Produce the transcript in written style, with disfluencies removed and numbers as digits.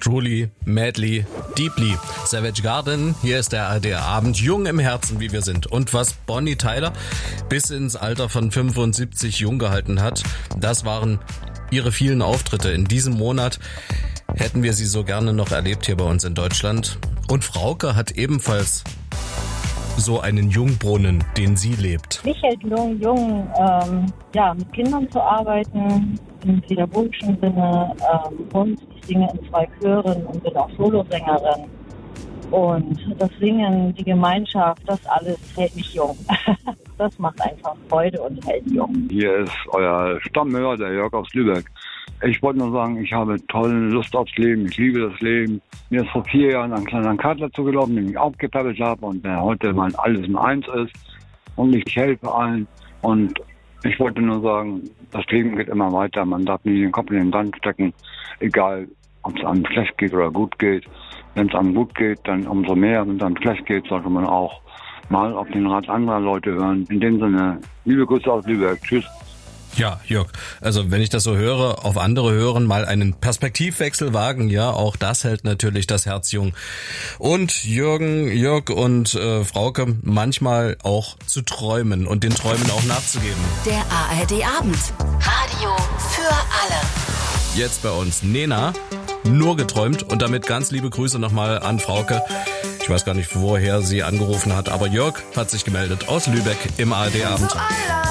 Truly, Madly, Deeply. Savage Garden, hier ist der ARD-Abend, jung im Herzen, wie wir sind. Und was Bonnie Tyler bis ins Alter von 75 jung gehalten hat, das waren ihre vielen Auftritte. In diesem Monat hätten wir sie so gerne noch erlebt hier bei uns in Deutschland. Und Frauke hat ebenfalls so einen Jungbrunnen, den sie lebt. Mich hält jung, mit Kindern zu arbeiten, im pädagogischen Sinne, und ich singe in 2 Chören und bin auch Solosängerin. Und das Singen, die Gemeinschaft, das alles hält mich jung. Das macht einfach Freude und hält jung. Hier ist euer Stammhörer, der Jörg aus Lübeck. Ich wollte nur sagen, ich habe tolle Lust aufs Leben. Ich liebe das Leben. Mir ist vor 4 Jahren ein kleiner Kater zugelaufen, den ich aufgepäppelt habe und der heute mal alles in eins ist. Und ich helfe allen. Und ich wollte nur sagen, das Leben geht immer weiter. Man darf nie den Kopf in den Sand stecken, egal ob es einem schlecht geht oder gut geht. Wenn es einem gut geht, dann umso mehr. Wenn es einem schlecht geht, sollte man auch mal auf den Rat anderer Leute hören. In dem Sinne, liebe Grüße aus Lübeck. Tschüss. Ja, Jörg, also wenn ich das so höre, auf andere hören, mal einen Perspektivwechsel wagen, ja, auch das hält natürlich das Herz jung. Und Jörg und Frauke, manchmal auch zu träumen und den Träumen auch nachzugeben. Der ARD-Abend. Radio für alle. Jetzt bei uns Nena, nur geträumt, und damit ganz liebe Grüße nochmal an Frauke. Ich weiß gar nicht, woher sie angerufen hat, aber Jörg hat sich gemeldet aus Lübeck im ARD-Abend.